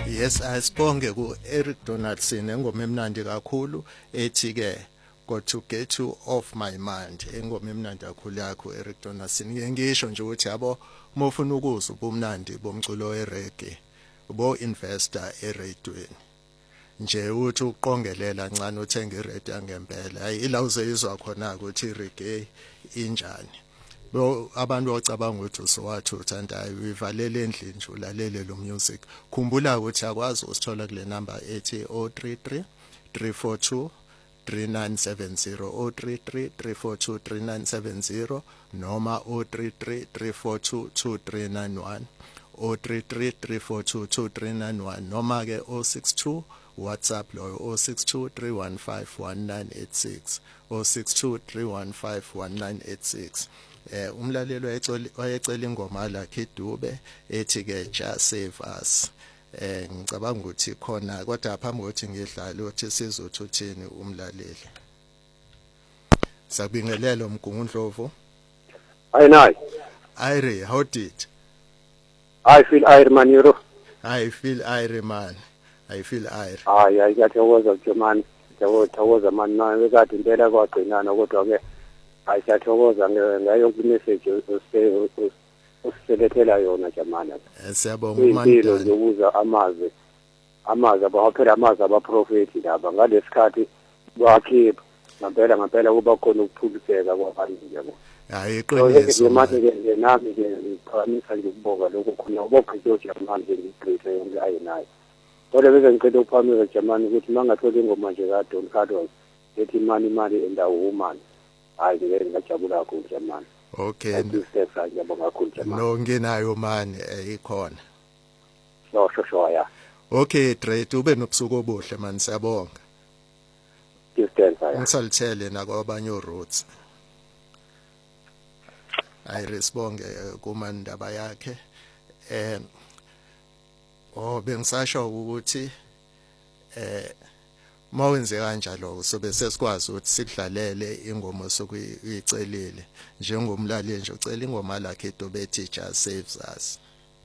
Yes, asibonge ku Eric Donaldson engoma emnandi kakhulu ethi ke got to get you off my mind. Engoma emnandi kakhulu yakho Eric Donaldson. Ngisho nje ukuthi yabo mofuna ukuzwa ubumnandi bomculo wereggae ubo investor eradweni. Nje uthi uqongelela ncane uthenga iredio angempela. Hayi ila uzeyizwa khona ukuthi ireggae injani. Lo abantu ocabanga ukuthi usowathutha ntayi uyivalele endlini nje ulalele lo music. Khumbula ukuthi akwazi usithola kule number ethi 033 342 3970 033 342 3970 noma 033 342 2391 033 342 2391 noma ke 062 WhatsApp loyo 062 315 1986 062 315 1986. Umlalelo wayecela ingoma lakhe Dube ethi ke Just Save Us. Ngicabanga ukuthi khona kodwa phambi kokuthi ngidlale uthi sizothi uthini umlaleli. Sabingelela uMgungundlovu. Hi nice. Iri, how did? I feel Iri man yero. I feel Iri man. I feel Iri. Ya ngiyathokoza German. Ngiyathokoza man nakade impela kwagcinana kodwa ke ayisathokoza ngayo ku message usiselethela yona German. Siyabonga umandla. Impilo yokuza amazwi abaphela amazwi abaprofeti laba ngalesikhathi bakhipha ngempela kuba khona ukuphuliseka kwabantu yabo. Hayi iqiniso. Manje ke nami ke ngiphakamisa nje ukubonga lokho khona ubonga nje German nje ngicela yonke ayinayo. Kodwa bese ngicela ukuphamisa German ukuthi mangathola ingoma nje ka Don Carlos ethi imali endawo woman. Hayi ngeke ngajabula kakhulu German. Okay. Ngiyabonga kakhulu German. No nginayo mani ikhona. Sho ya. Okay Dre ube nobusuku obuhle man siyabonga. Ngisalithele nakwabanye oroots. Ayirespond kumandaba yakhe. Bengisasho ukuthi mawenze kanjalo sobe sesikwazi ukuthi sikudlalele ingoma sokuyicelile njengomlaleli nje ucela ingoma lakhe Dube ethi Just Save Us.